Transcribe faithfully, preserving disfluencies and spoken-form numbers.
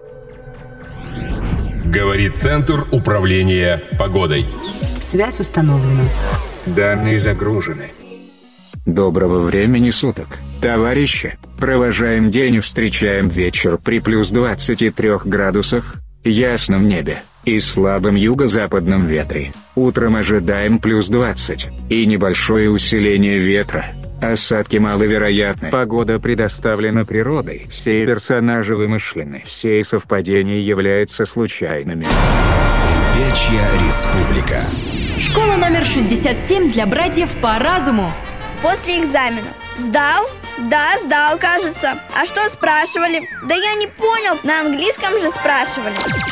Говорит Центр управления погодой. Связь установлена. Данные загружены. Доброго времени суток, товарищи. Провожаем день и встречаем вечер при плюс двадцати трёх градусах, ясном небе и слабом юго-западном ветре. Утром ожидаем плюс двадцать и небольшое усиление ветра. Осадки маловероятны. Погода предоставлена природой. Все персонажи вымышлены. Все совпадения являются случайными. Ребячья республика. Школа номер шестьдесят семь для братьев по разуму. После экзамена. Сдал? Да, сдал, кажется. А что спрашивали? Да я не понял, на английском же спрашивали.